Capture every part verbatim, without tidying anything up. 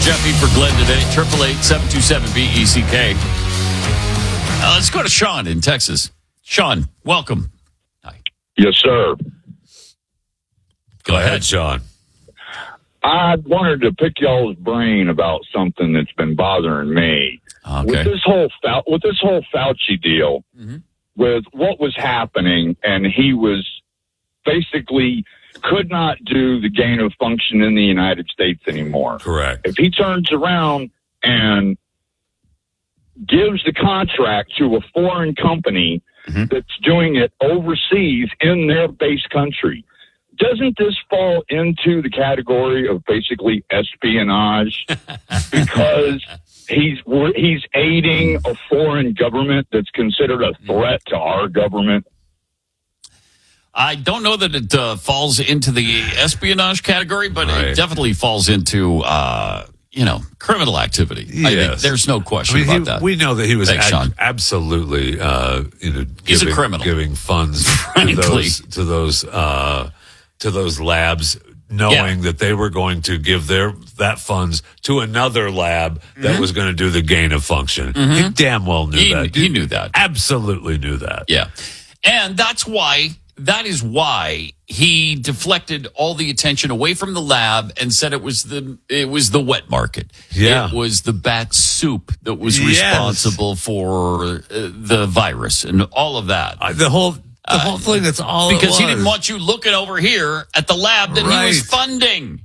Jeffy for Glenn today. eight eight eight, seven two seven, B E C K. Uh, let's go to Sean in Texas. Sean, welcome. Hi. Yes, sir. Go ahead, Sean. I wanted to pick y'all's brain about something that's been bothering me. Okay. With this whole Fau- with this whole Fauci deal, mm-hmm. with what was happening, and he was basically could not do the gain of function in the United States anymore. Correct. If he turns around and gives the contract to a foreign company mm-hmm. that's doing it overseas in their base country, doesn't this fall into the category of basically espionage? Because he's he's aiding a foreign government that's considered a threat to our government. I don't know that it uh, falls into the espionage category, but right. it definitely falls into, uh, you know, criminal activity. Yes. I mean, there's no question I mean, about he, that. we know that he was Thanks, ad- Sean. absolutely, uh, you know, He's a giving, criminal. giving funds to Frankly. those to those uh, to those labs, knowing Yeah. that they were going to give their that funds to another lab that Mhm. was going to do the gain of function. Mhm. He damn well knew He- that. he knew that. Absolutely knew that. Yeah. And that's why, that is why he deflected all the attention away from the lab and said it was the, it was the wet market. Yeah. It was the bat soup that was Yes. responsible for uh, the virus and all of that. Uh, the whole the whole Uh, thing. That's all. it Because he was. didn't want you looking over here at the lab that he was Right. funding.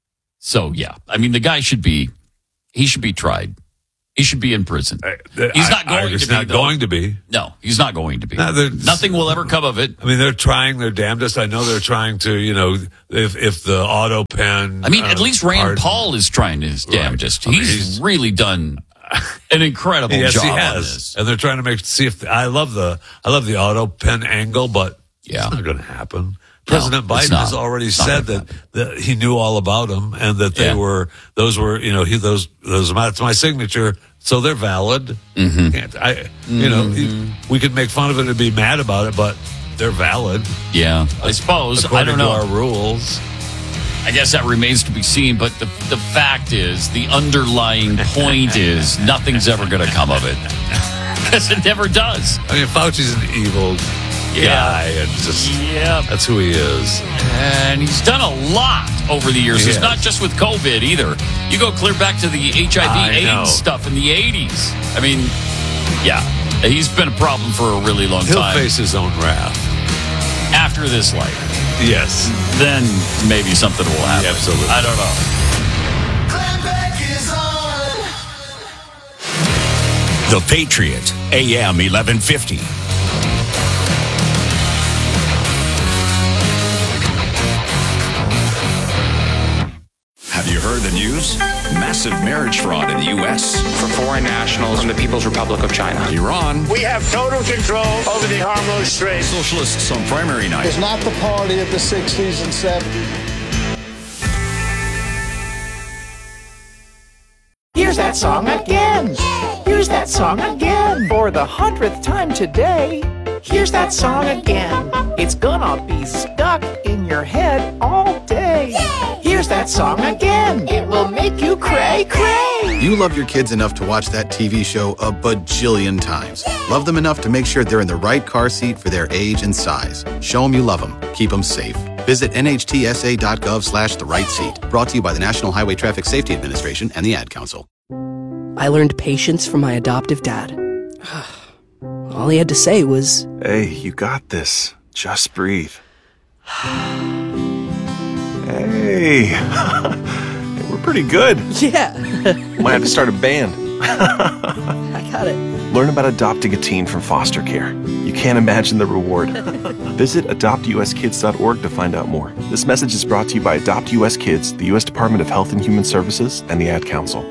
So, yeah. I mean, the guy should be, he should be tried. He should be in prison. I- He's I- not going I- to he's be. not though. going to be. No, he's not going to be. No, they're- Nothing will ever come of it. I mean, they're trying their damnedest. I know they're trying to, you know, if if the auto pen. I mean, at uh, least Rand pardon- Paul is trying his Right. damnedest. I mean, He's, he's- really done an incredible Yes, job he on has, this. and they're trying to make see if I love the I love the auto pen angle, but Yeah. it's not going to happen. President No, it's Biden not. has already It's not said gonna that, that he knew all about them and that they Yeah. were those were you know he those those that's my signature, so they're valid. Mm-hmm. Can't, I you know he, we could make fun of it and be mad about it, but they're valid. Yeah, I suppose. I according don't know. to our rules. I guess that remains to be seen, but the the fact is, the underlying point is nothing's ever going to come of it. Because it never does. I mean, Fauci's an evil Yeah. guy, and just Yeah. that's who he is. And he's done a lot over the years. It's Yes. not just with COVID either. You go clear back to the H I I V know. AIDS stuff in the eighties. I mean, yeah, he's been a problem for a really long He'll time. face his own wrath. After this life, Yes. then maybe something will happen. Absolutely. I don't know. The Patriot, A M eleven fifty. Have you heard the news? Massive marriage fraud in the U S For foreign nationals from the People's Republic of China. Iran. We have total control over the Hormuz Strait. Socialists on primary night. It's not the party of the sixties and seventies. Here's that song again. Here's that song again. For the hundredth time today. Here's that song again. It's gonna be stuck in your head all day. Here's that song again. It will make you cray cray. You love your kids enough to watch that T V show a bajillion times. Love them enough to make sure they're in the right car seat for their age and size. Show them you love them. Keep them safe. Visit nhtsa.gov slash the right seat. Brought to you by the National Highway Traffic Safety Administration and the Ad Council. I learned patience from my adoptive dad. All he had to say was, "Hey, you got this. Just breathe." Hey, we're pretty good. yeah, Might have to start a band. I got it. Learn about adopting a teen from foster care. You can't imagine the reward. Visit adopt u s kids dot org to find out more. This message is brought to you by Adopt U S Kids, the U S Department of Health and Human Services, and the Ad Council.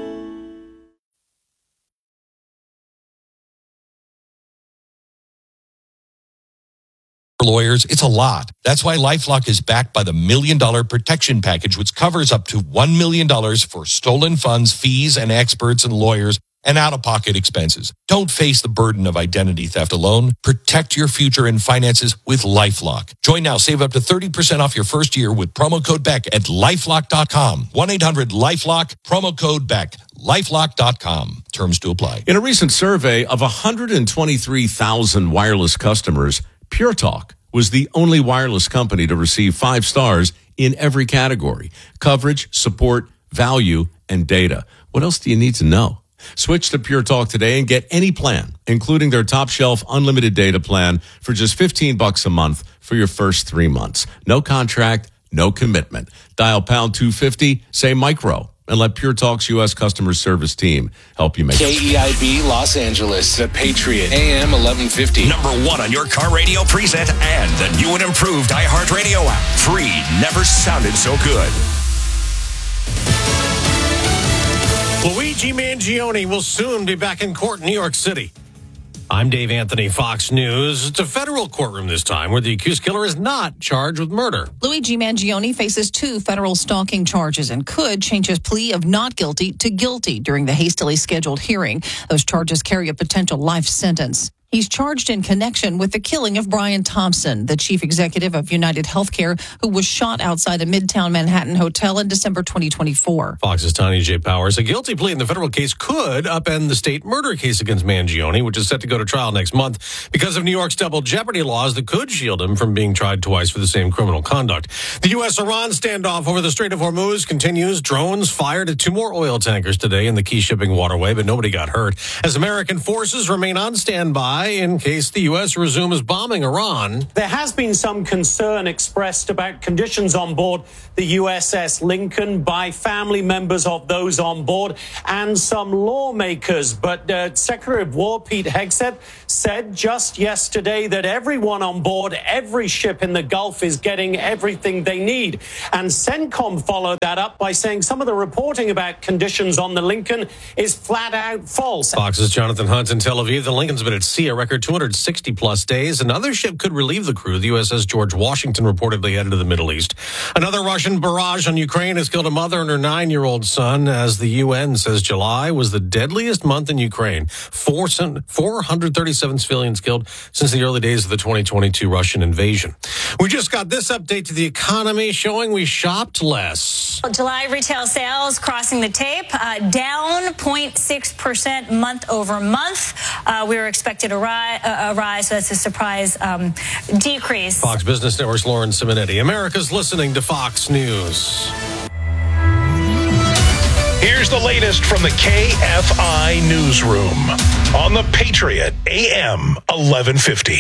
Lawyers, it's a lot. That's why LifeLock is backed by the Million Dollar Protection Package, which covers up to one million dollars for stolen funds, fees, and experts and lawyers and out-of-pocket expenses. Don't face the burden of identity theft alone. Protect your future and finances with LifeLock. Join now. Save up to thirty percent off your first year with promo code Beck at lifelock dot com. one eight hundred lifelock, promo code Beck. lifelock dot com. Terms to apply. In a recent survey of one hundred twenty-three thousand wireless customers, Pure Talk was the only wireless company to receive five stars in every category: coverage, support, value, and data. What else do you need to know? Switch to Pure Talk today and get any plan, including their top shelf unlimited data plan for just fifteen bucks a month for your first three months. No contract, no commitment. Dial pound two fifty, say micro, and let Pure Talk's U S customer service team help you make it. K E I B Los Angeles, the Patriot, A M eleven fifty. Number one on your car radio preset and the new and improved iHeartRadio app. Free never sounded so good. Luigi Mangione will soon be back in court in New York City. I'm Dave Anthony, Fox News. It's a federal courtroom this time where the accused killer is not charged with murder. Luigi Mangione faces two federal stalking charges and could change his plea of not guilty to guilty during the hastily scheduled hearing. Those charges carry a potential life sentence. He's charged in connection with the killing of Brian Thompson, the chief executive of United Healthcare, who was shot outside a Midtown Manhattan hotel in December twenty twenty-four. Fox's Tanya J. Powers. A guilty plea in the federal case could upend the state murder case against Mangione, which is set to go to trial next month because of New York's double jeopardy laws that could shield him from being tried twice for the same criminal conduct. The U S Iran standoff over the Strait of Hormuz continues. Drones fired at two more oil tankers today in the key shipping waterway, but nobody got hurt. As American forces remain on standby in case the U S resumes bombing Iran. There has been some concern expressed about conditions on board the U S S Lincoln by family members of those on board and some lawmakers. But uh, Secretary of War Pete Hegseth said just yesterday that everyone on board every ship in the Gulf is getting everything they need. And CENTCOM followed that up by saying some of the reporting about conditions on the Lincoln is flat out false. Fox's Jonathan Hunt in Tel Aviv. The Lincoln's been at sea a record two hundred sixty plus days. Another ship could relieve the crew. The U S S George Washington reportedly headed to the Middle East. Another Russian barrage on Ukraine has killed a mother and her nine-year-old son, as the U N says July was the deadliest month in Ukraine. Four, four hundred thirty-seven civilians killed since the early days of the twenty twenty-two Russian invasion. We just got this update to the economy showing we shopped less. July retail sales crossing the tape, uh, down zero point six percent month over month. Uh, we were expected a rise, uh, a rise, so that's a surprise um, decrease. Fox Business Network's Lauren Simonetti. America's listening to Fox News. Here's the latest from the K F I newsroom on the Patriot, A M eleven fifty.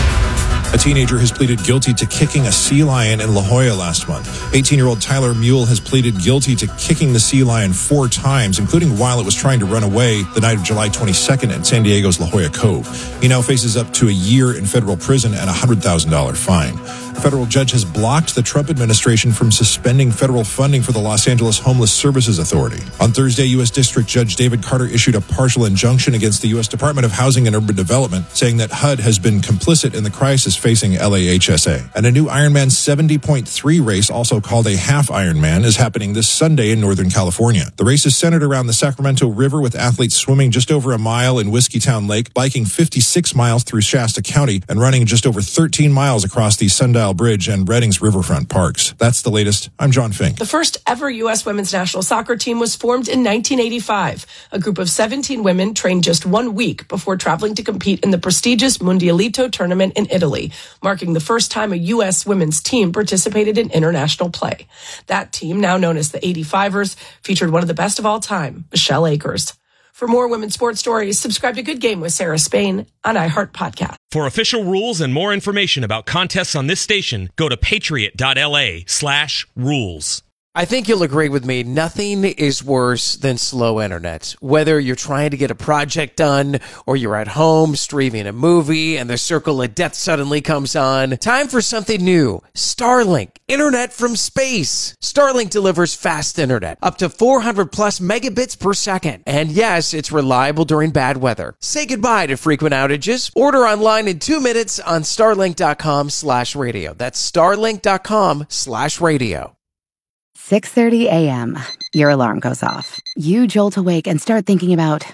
A teenager has pleaded guilty to kicking a sea lion in La Jolla last month. eighteen-year-old Tyler Mule has pleaded guilty to kicking the sea lion four times, including while it was trying to run away the night of July twenty-second at San Diego's La Jolla Cove. He now faces up to a year in federal prison and a one hundred thousand dollars fine. A federal judge has blocked the Trump administration from suspending federal funding for the Los Angeles Homeless Services Authority. On Thursday, U S District Judge David Carter issued a partial injunction against the U S Department of Housing and Urban Development, saying that H U D has been complicit in the crisis facing L A H S A. And a new Ironman seventy point three race, also called a half Ironman, is happening this Sunday in Northern California. The race is centered around the Sacramento River, with athletes swimming just over a mile in Whiskeytown Lake, biking fifty-six miles through Shasta County, and running just over thirteen miles across the Sundial Bridge and Redding's riverfront parks. That's the latest. I'm John Fink. The first ever U S women's national soccer team was formed in nineteen eighty-five. A group of seventeen women trained just one week before traveling to compete in the prestigious Mundialito tournament in Italy, marking the first time a U S women's team participated in international play. That team, now known as the eighty-fivers, featured one of the best of all time, Michelle Akers. For more women's sports stories, subscribe to Good Game with Sarah Spain on iHeart Podcast. For official rules and more information about contests on this station, go to patriot.la slash rules. I think you'll agree with me, nothing is worse than slow internet. Whether you're trying to get a project done or you're at home streaming a movie and the circle of death suddenly comes on, time for something new. Starlink, internet from space. Starlink delivers fast internet, up to four hundred plus megabits per second. And yes, it's reliable during bad weather. Say goodbye to frequent outages. Order online in two minutes on starlink.com slash radio. That's starlink.com slash radio. six thirty a.m. Your alarm goes off. You jolt awake and start thinking about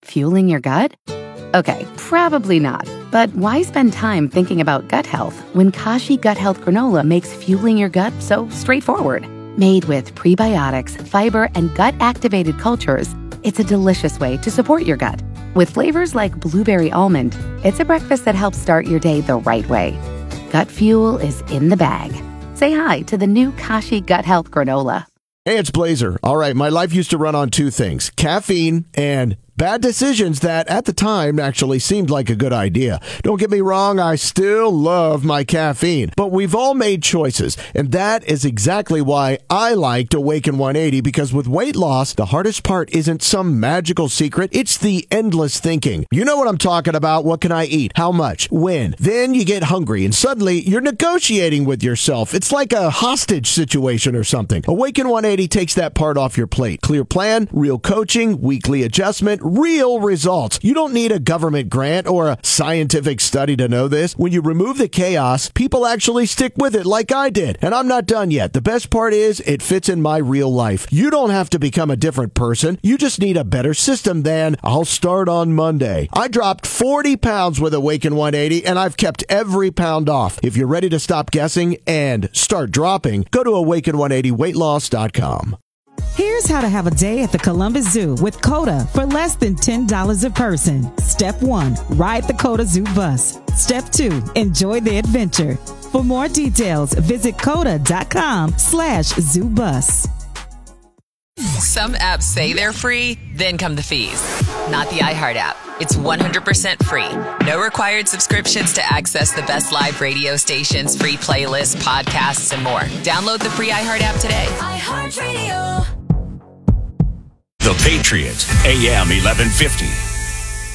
Fueling your gut? Okay, probably not. But why spend time thinking about gut health when Kashi Gut Health Granola makes fueling your gut so straightforward? Made with prebiotics, fiber, and gut-activated cultures, it's a delicious way to support your gut. With flavors like blueberry almond, it's a breakfast that helps start your day the right way. Gut fuel is in the bag. Say hi to the new Kashi Gut Health Granola. Hey, it's Blazer. All right, my life used to run on two things, caffeine and bad decisions that, at the time, actually seemed like a good idea. Don't get me wrong, I still love my caffeine. But we've all made choices, and that is exactly why I liked Awaken one eighty, because with weight loss, the hardest part isn't some magical secret, it's the endless thinking. You know what I'm talking about. What can I eat? How much? When? Then you get hungry, and suddenly you're negotiating with yourself. It's like a hostage situation or something. Awaken one eighty takes that part off your plate. Clear plan, real coaching, weekly adjustment, real results. You don't need a government grant or a scientific study to know this. When you remove the chaos, people actually stick with it like I did. And I'm not done yet. The best part is it fits in my real life. You don't have to become a different person. You just need a better system than I'll start on Monday. I dropped forty pounds with Awaken one eighty and I've kept every pound off. If you're ready to stop guessing and start dropping, go to awaken one eighty weight loss dot com. Here's how to have a day at the Columbus Zoo with COTA for less than ten dollars a person. Step one, ride the COTA Zoo bus. Step two, enjoy the adventure. For more details, visit COTA.com slash zoo bus. Some apps say they're free, then come the fees. Not the iHeart app. It's one hundred percent free. No required subscriptions to access the best live radio stations, free playlists, podcasts, and more. Download the free iHeart app today. iHeartRadio. The Patriot, A M eleven fifty.